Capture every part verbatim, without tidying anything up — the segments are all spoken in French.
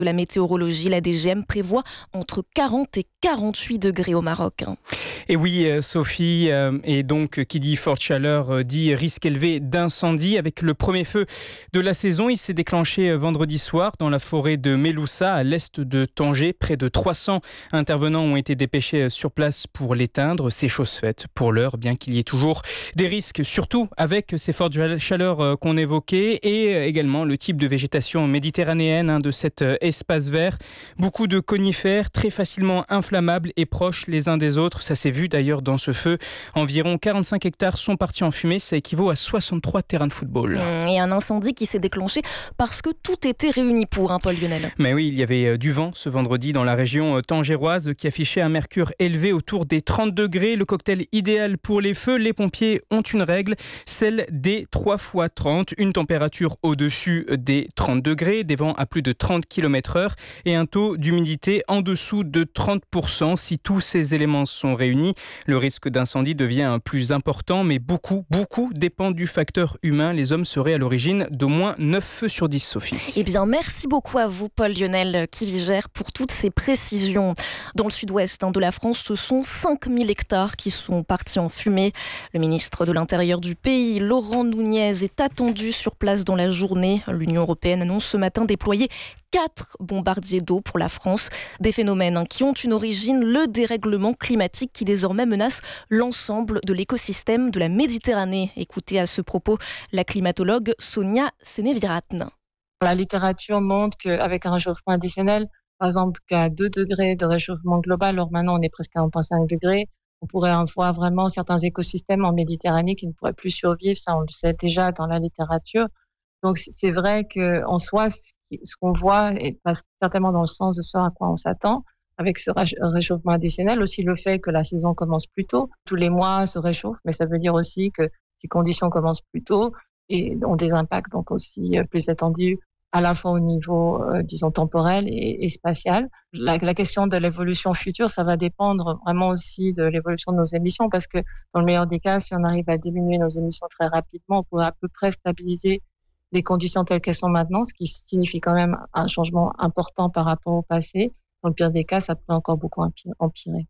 De la météorologie, la D G M prévoit entre quarante et quarante-huit degrés au Maroc. Et oui, Sophie, et donc qui dit forte chaleur dit risque élevé d'incendie. Avec le premier feu de la saison, il s'est déclenché vendredi soir dans la forêt de Meloussa, à l'est de Tanger. Près de trois cents intervenants ont été dépêchés sur place pour l'éteindre. C'est chose faite pour l'heure, bien qu'il y ait toujours des risques, surtout avec ces fortes chaleurs qu'on évoquait, et également le type de végétation méditerranéenne hein, de cet espace vert. Beaucoup de conifères, très facilement inflammables et proches les uns des autres. Ça s'est vu d'ailleurs dans ce feu. Environ quarante-cinq hectares sont partis en fumée. Ça équivaut à soixante-trois terrains de football. Et un incendie qui s'est déclenché parce que tout était réuni pour, hein, Paul Lionel. Mais oui, il y avait du vent ce vendredi dans la région tangéroise qui affichait un mercure élevé autour des trente degrés. Le cocktail idéal pour les feux. Les pompiers ont une règle, celle des trois fois trente. Une température au-dessus des trente degrés, des vents à plus de trente kilomètres heure et un taux d'humidité en dessous de trente pour cent. Si tous ces éléments sont réunis, le risque d'incendie devient plus important, mais beaucoup, beaucoup dépend du facteur humain. Les hommes seraient à l'origine d'au moins neuf feux sur dix, Sophie. Eh bien, merci beaucoup à vous, Paul Lionel Kivigère, pour toutes ces précisions. Dans le sud-ouest hein, de la France, ce sont cinq mille hectares qui sont partis en fumée. Le ministre de l'Intérieur du pays, Laurent Nunez, est attendu sur place dans la journée. L'Union européenne annonce ce matin déployer quatre bombardiers d'eau pour la France. Des phénomènes hein, qui ont une origine, le dérèglement climatique qui désormais menace l'ensemble de l'écosystème de la Méditerranée. Écoutez à ce propos la climatologue Sonia Seneviratne. La littérature montre qu'avec un réchauffement additionnel, par exemple qu'à deux degrés de réchauffement global, alors maintenant on est presque à un virgule cinq degrés, on pourrait avoir vraiment certains écosystèmes en Méditerranée qui ne pourraient plus survivre, ça on le sait déjà dans la littérature. Donc c'est vrai qu'en soi, ce qu'on voit passe certainement dans le sens de ce à quoi on s'attend, avec ce réchauffement additionnel, aussi le fait que la saison commence plus tôt. Tous les mois se réchauffent, mais ça veut dire aussi que ces conditions commencent plus tôt et ont des impacts donc aussi plus étendus à la fois au niveau, euh, disons, temporel et, et spatial. La, la question de l'évolution future, ça va dépendre vraiment aussi de l'évolution de nos émissions, parce que dans le meilleur des cas, si on arrive à diminuer nos émissions très rapidement, on pourrait à peu près stabiliser les conditions telles qu'elles sont maintenant, ce qui signifie quand même un changement important par rapport au passé. Dans le pire des cas, ça pourrait encore beaucoup empirer.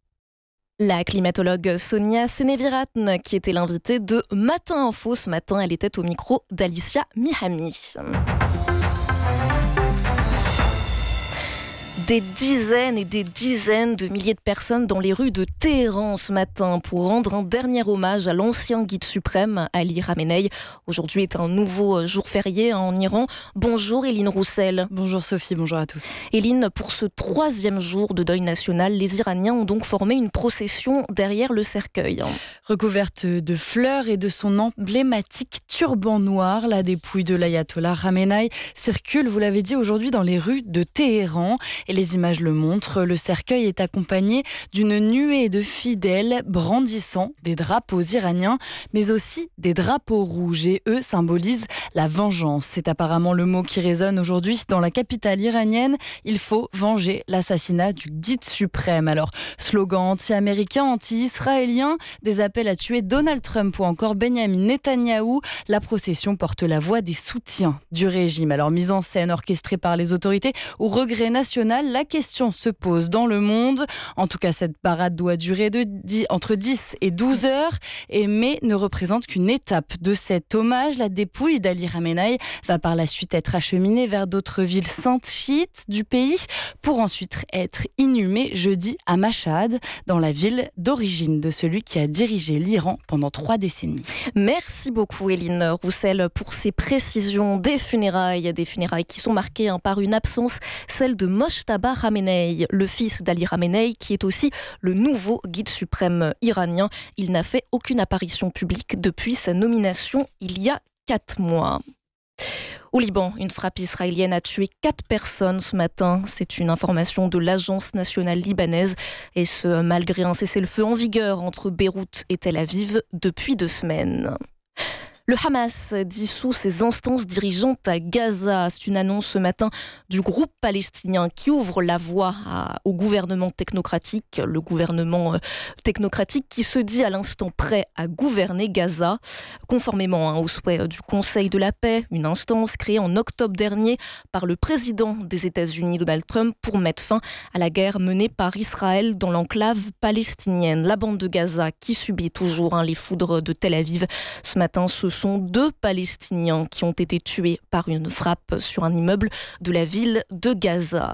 La climatologue Sonia Seneviratne, qui était l'invitée de Matin Info ce matin, elle était au micro d'Alicia Mihami. Des dizaines et des dizaines de milliers de personnes dans les rues de Téhéran ce matin pour rendre un dernier hommage à l'ancien guide suprême, Ali Khamenei. Aujourd'hui est un nouveau jour férié en Iran. Bonjour Éline Roussel. Bonjour Sophie, bonjour à tous. Éline, pour ce troisième jour de deuil national, les Iraniens ont donc formé une procession derrière le cercueil. Recouverte de fleurs et de son emblématique turban noir, la dépouille de l'ayatollah Khamenei circule, vous l'avez dit, aujourd'hui dans les rues de Téhéran. Et les images le montrent, le cercueil est accompagné d'une nuée de fidèles brandissant des drapeaux iraniens, mais aussi des drapeaux rouges. Et eux symbolisent la vengeance. C'est apparemment le mot qui résonne aujourd'hui dans la capitale iranienne. Il faut venger l'assassinat du guide suprême. Alors, slogan anti-américain, anti-israélien, des appels à tuer Donald Trump ou encore Benjamin Netanyahou. La procession porte la voix des soutiens du régime. Alors, mise en scène orchestrée par les autorités ou regret national, la question se pose dans le monde. En tout cas, cette parade doit durer de dix, entre dix et douze heures, et, mais ne représente qu'une étape de cet hommage. La dépouille d'Ali Khamenei va par la suite être acheminée vers d'autres villes saintes chiites du pays pour ensuite être inhumée jeudi à Mashhad, dans la ville d'origine de celui qui a dirigé l'Iran pendant trois décennies. Merci beaucoup Éline Roussel pour ces précisions des funérailles, des funérailles qui sont marquées hein, par une absence, celle de Mojtaba Khamenei, le fils d'Ali Khamenei, qui est aussi le nouveau guide suprême iranien. Il n'a fait aucune apparition publique depuis sa nomination il y a quatre mois. Au Liban, une frappe israélienne a tué quatre personnes ce matin. C'est une information de l'Agence nationale libanaise. Et ce, malgré un cessez-le-feu en vigueur entre Beyrouth et Tel Aviv depuis deux semaines. Le Hamas dissout ses instances dirigeantes à Gaza. C'est une annonce ce matin du groupe palestinien qui ouvre la voie à, au gouvernement technocratique. Le gouvernement technocratique qui se dit à l'instant prêt à gouverner Gaza, conformément hein, au souhait du Conseil de la paix, une instance créée en octobre dernier par le président des États-Unis, Donald Trump, pour mettre fin à la guerre menée par Israël dans l'enclave palestinienne. La bande de Gaza qui subit toujours hein, les foudres de Tel Aviv. Ce matin, ce Ce sont deux Palestiniens qui ont été tués par une frappe sur un immeuble de la ville de Gaza.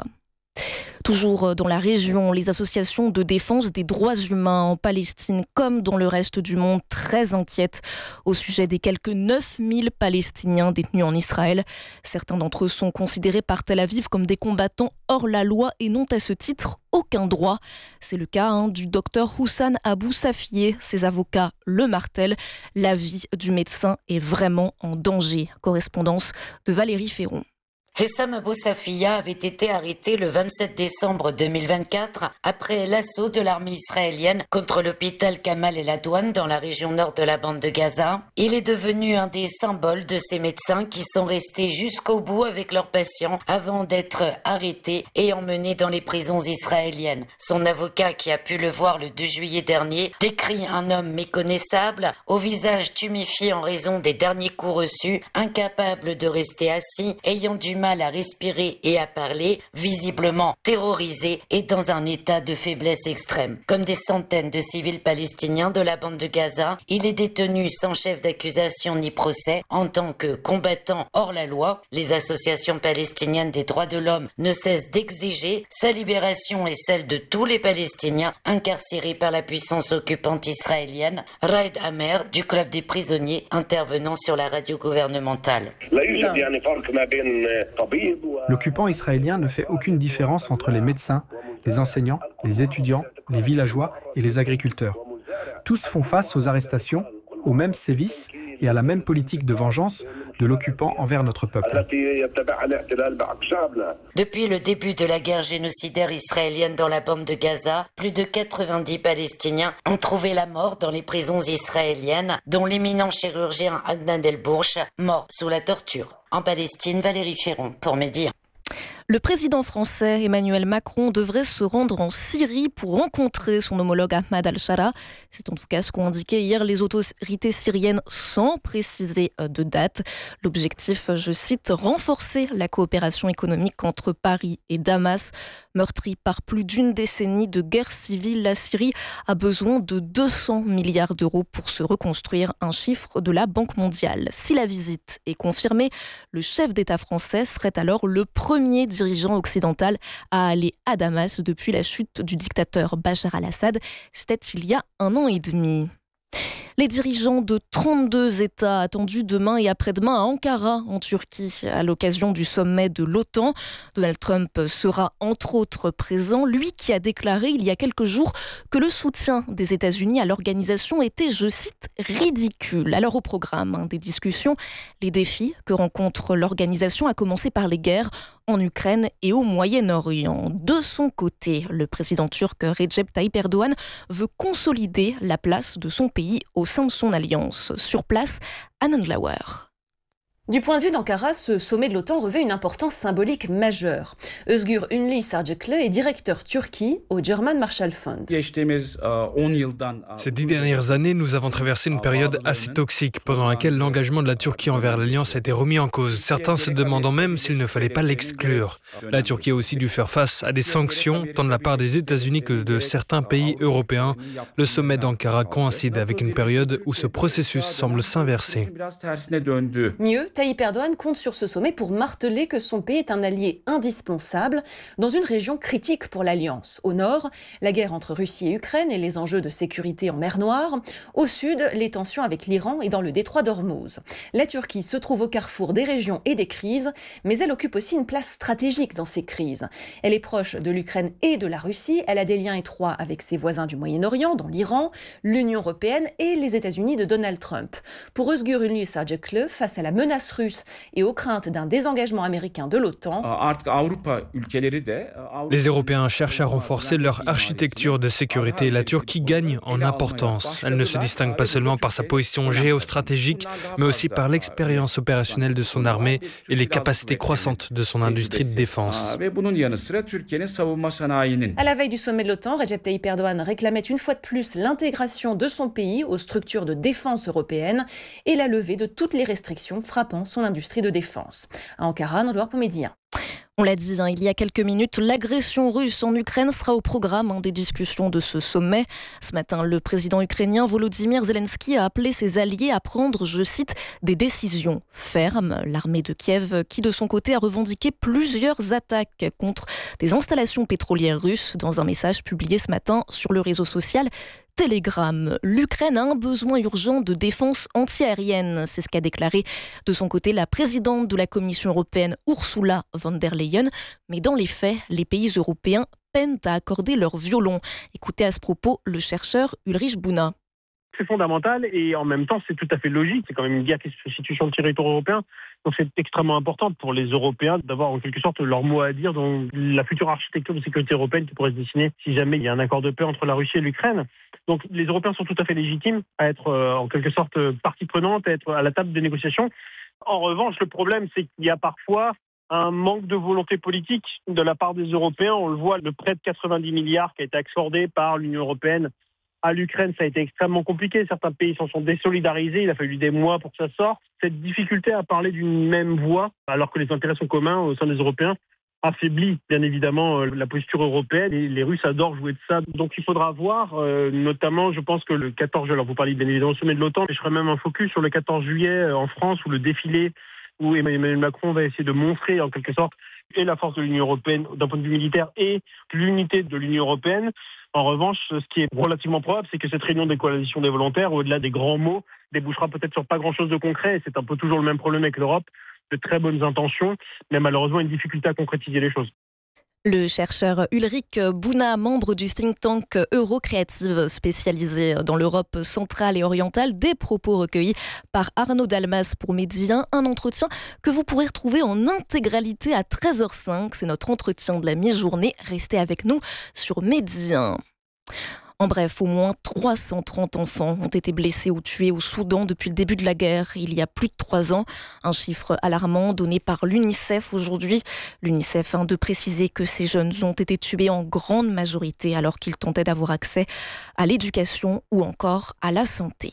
Toujours dans la région, les associations de défense des droits humains en Palestine, comme dans le reste du monde, très inquiètes au sujet des quelques neuf mille Palestiniens détenus en Israël. Certains d'entre eux sont considérés par Tel Aviv comme des combattants hors la loi et n'ont à ce titre aucun droit. C'est le cas hein, du docteur Houssane Abou Safié. Ses avocats le martèlent. La vie du médecin est vraiment en danger. Correspondance de Valérie Ferron. Hessam Abou Safiya avait été arrêté le vingt-sept décembre deux mille vingt-quatre après l'assaut de l'armée israélienne contre l'hôpital Kamal El Adwan dans la région nord de la bande de Gaza. Il est devenu un des symboles de ces médecins qui sont restés jusqu'au bout avec leurs patients avant d'être arrêtés et emmenés dans les prisons israéliennes. Son avocat, qui a pu le voir le deux juillet dernier, décrit un homme méconnaissable, au visage tuméfié en raison des derniers coups reçus, incapable de rester assis, ayant du mal à respirer et à parler, visiblement terrorisé et dans un état de faiblesse extrême. Comme des centaines de civils palestiniens de la bande de Gaza, il est détenu sans chef d'accusation ni procès en tant que combattant hors la loi. Les associations palestiniennes des droits de l'homme ne cessent d'exiger sa libération et celle de tous les Palestiniens incarcérés par la puissance occupante israélienne. Raed Amer du club des prisonniers intervenant sur la radio gouvernementale. L'occupant israélien ne fait aucune différence entre les médecins, les enseignants, les étudiants, les villageois et les agriculteurs. Tous font face aux arrestations, aux mêmes sévices et à la même politique de vengeance de l'occupant envers notre peuple. Depuis le début de la guerre génocidaire israélienne dans la bande de Gaza, plus de quatre-vingt-dix Palestiniens ont trouvé la mort dans les prisons israéliennes, dont l'éminent chirurgien Adnan El-Bourch, mort sous la torture. En Palestine, Valérie Ferron pour Média. Le président français Emmanuel Macron devrait se rendre en Syrie pour rencontrer son homologue Ahmad al-Shara. C'est en tout cas ce qu'ont indiqué hier les autorités syriennes sans préciser de date. L'objectif, je cite, renforcer la coopération économique entre Paris et Damas. Meurtrie par plus d'une décennie de guerre civile, la Syrie a besoin de deux cents milliards d'euros pour se reconstruire, un chiffre de la Banque mondiale. Si la visite est confirmée, le chef d'État français serait alors le premier dirigeant occidental à aller à Damas depuis la chute du dictateur Bachar al-Assad. C'était il y a un an et demi. Les dirigeants de trente-deux États attendus demain et après-demain à Ankara, en Turquie, à l'occasion du sommet de l'OTAN. Donald Trump sera entre autres présent, lui qui a déclaré il y a quelques jours que le soutien des États-Unis à l'organisation était, je cite, ridicule. Alors au programme hein, des discussions, les défis que rencontre l'organisation, à commencer par les guerres en Ukraine et au Moyen-Orient. De son côté, le président turc Recep Tayyip Erdogan veut consolider la place de son pays au sein de son alliance. Sur place, Anand Lauer. Du point de vue d'Ankara, ce sommet de l'OTAN revêt une importance symbolique majeure. Özgür Ünlü Sarıcıklı est directeur Turquie au German Marshall Fund. Ces dix dernières années, nous avons traversé une période assez toxique, pendant laquelle l'engagement de la Turquie envers l'Alliance a été remis en cause, certains se demandant même s'il ne fallait pas l'exclure. La Turquie a aussi dû faire face à des sanctions, tant de la part des États-Unis que de certains pays européens. Le sommet d'Ankara coïncide avec une période où ce processus semble s'inverser. Mieux, Tayyip Erdogan compte sur ce sommet pour marteler que son pays est un allié indispensable dans une région critique pour l'Alliance. Au nord, la guerre entre Russie et Ukraine et les enjeux de sécurité en mer Noire. Au sud, les tensions avec l'Iran et dans le détroit d'Ormuz. La Turquie se trouve au carrefour des régions et des crises, mais elle occupe aussi une place stratégique dans ces crises. Elle est proche de l'Ukraine et de la Russie. Elle a des liens étroits avec ses voisins du Moyen-Orient, dont l'Iran, l'Union européenne et les États-Unis de Donald Trump. Pour Özgür Ünlü Sarıcıklı, face à la menace menaces russes et aux craintes d'un désengagement américain de l'OTAN. Les Européens cherchent à renforcer leur architecture de sécurité. La Turquie gagne en importance. Elle ne se distingue pas seulement par sa position géostratégique, mais aussi par l'expérience opérationnelle de son armée et les capacités croissantes de son industrie de défense. À la veille du sommet de l'OTAN, Recep Tayyip Erdogan réclamait une fois de plus l'intégration de son pays aux structures de défense européennes et la levée de toutes les restrictions frappant son industrie de défense. À Ankara, Nandor Pomedian. On l'a dit hein, il y a quelques minutes, l'agression russe en Ukraine sera au programme hein, des discussions de ce sommet. Ce matin, le président ukrainien Volodymyr Zelensky a appelé ses alliés à prendre, je cite, des décisions fermes. L'armée de Kiev, qui de son côté a revendiqué plusieurs attaques contre des installations pétrolières russes dans un message publié ce matin sur le réseau social Telegram. L'Ukraine a un besoin urgent de défense antiaérienne. C'est ce qu'a déclaré de son côté la présidente de la Commission européenne Ursula von der Leyen. Mais dans les faits, les pays européens peinent à accorder leur violon. Écoutez à ce propos le chercheur Ulrich Buna. C'est fondamental et en même temps c'est tout à fait logique. C'est quand même une guerre qui se situe sur le territoire européen. Donc c'est extrêmement important pour les Européens d'avoir en quelque sorte leur mot à dire dans la future architecture de sécurité européenne qui pourrait se dessiner si jamais il y a un accord de paix entre la Russie et l'Ukraine. Donc les Européens sont tout à fait légitimes à être euh, en quelque sorte partie prenante, à être à la table des négociations. En revanche, le problème c'est qu'il y a parfois un manque de volonté politique de la part des Européens. On le voit, le prêt de quatre-vingt-dix milliards qui a été accordé par l'Union européenne à l'Ukraine, ça a été extrêmement compliqué. Certains pays s'en sont désolidarisés. Il a fallu des mois pour que ça sorte. Cette difficulté à parler d'une même voix, alors que les intérêts sont communs au sein des Européens, affaiblit bien évidemment la posture européenne. Et les Russes adorent jouer de ça. Donc il faudra voir, euh, notamment, je pense que le quatorze juillet, alors vous parlez bien évidemment au sommet de l'OTAN, mais je ferai même un focus sur le quatorze juillet en France, où le défilé, où Emmanuel Macron va essayer de montrer en quelque sorte et la force de l'Union européenne d'un point de vue militaire et l'unité de l'Union européenne. En revanche, ce qui est relativement probable, c'est que cette réunion des coalitions des volontaires, au-delà des grands mots, débouchera peut-être sur pas grand-chose de concret. Et c'est un peu toujours le même problème avec l'Europe, de très bonnes intentions, mais malheureusement une difficulté à concrétiser les choses. Le chercheur Ulrich Buna, membre du think tank Eurocreative spécialisé dans l'Europe centrale et orientale, des propos recueillis par Arnaud Dalmas pour Média, un entretien que vous pourrez retrouver en intégralité à treize heures cinq. C'est notre entretien de la mi-journée. Restez avec nous sur Média. En bref, au moins trois cent trente enfants ont été blessés ou tués au Soudan depuis le début de la guerre, il y a plus de trois ans. Un chiffre alarmant donné par l'UNICEF aujourd'hui. L'UNICEF a de préciser que ces jeunes ont été tués en grande majorité alors qu'ils tentaient d'avoir accès à l'éducation ou encore à la santé.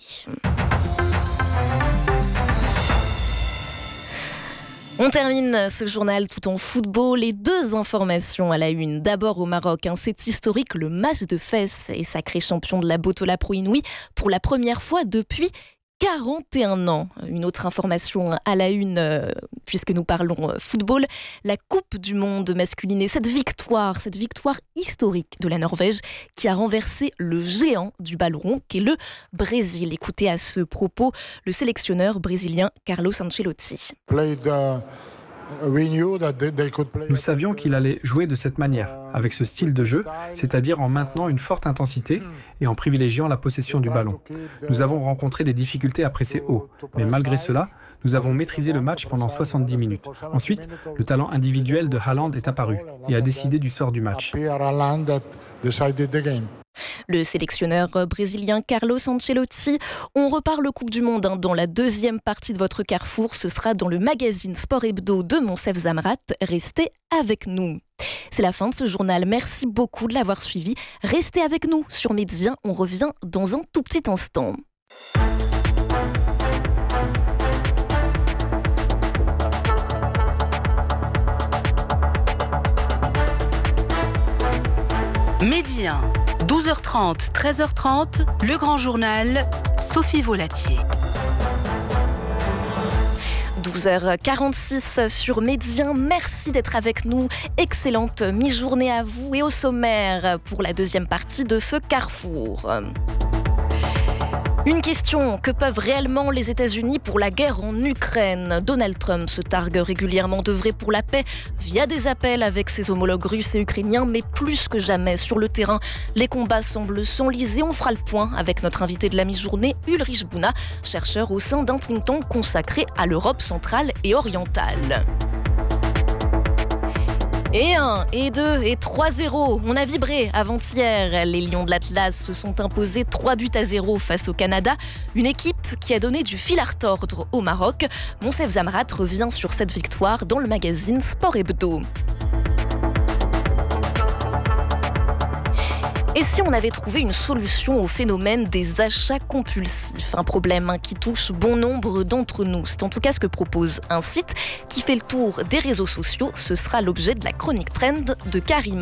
On termine ce journal tout en football et deux informations à la une. D'abord au Maroc, hein, c'est historique, le Mas de Fès est sacré champion de la Botola Pro Inouï pour la première fois depuis quarante et un ans. Une autre information à la une, euh, puisque nous parlons euh, football, la Coupe du Monde masculine et cette victoire, cette victoire historique de la Norvège qui a renversé le géant du ballon rond qu'est le Brésil. Écoutez à ce propos le sélectionneur brésilien Carlos Ancelotti. Nous savions qu'il allait jouer de cette manière, avec ce style de jeu, c'est-à-dire en maintenant une forte intensité et en privilégiant la possession du ballon. Nous avons rencontré des difficultés à presser haut, mais malgré cela, nous avons maîtrisé le match pendant soixante-dix minutes. Ensuite, le talent individuel de Haaland est apparu et a décidé du sort du match. Le sélectionneur brésilien Carlos Ancelotti. On reparle Coupe du Monde hein, dans la deuxième partie de votre Carrefour. Ce sera dans le magazine Sport Hebdo de Monsef Zamrat. Restez avec nous. C'est la fin de ce journal. Merci beaucoup de l'avoir suivi. Restez avec nous sur Média. On revient dans un tout petit instant. Média, douze heures trente, treize heures trente, le grand journal, Sophie Volatier. douze heures quarante-six sur Média. Merci d'être avec nous. Excellente mi-journée à vous et au sommaire pour la deuxième partie de ce Carrefour. Une question, que peuvent réellement les États-Unis pour la guerre en Ukraine ? Donald Trump se targue régulièrement d'œuvrer pour la paix via des appels avec ses homologues russes et ukrainiens, mais plus que jamais sur le terrain, les combats semblent s'enliser. On fera le point avec notre invité de la mi-journée, Ulrich Buna, chercheur au sein d'un think tank consacré à l'Europe centrale et orientale. Et un, et deux, et trois zéro. On a vibré avant-hier. Les Lions de l'Atlas se sont imposés trois buts à zéro face au Canada. Une équipe qui a donné du fil à retordre au Maroc. Monsef Zamrat revient sur cette victoire dans le magazine Sport Hebdo. Et si on avait trouvé une solution au phénomène des achats compulsifs, un problème qui touche bon nombre d'entre nous? C'est en tout cas ce que propose un site qui fait le tour des réseaux sociaux. Ce sera l'objet de la chronique trend de Karim.